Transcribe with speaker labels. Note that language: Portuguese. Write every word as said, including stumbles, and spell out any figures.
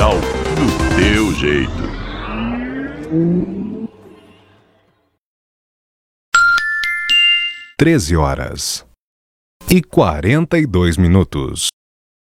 Speaker 1: legal do teu jeito.
Speaker 2: Treze horas e quarenta e dois minutos.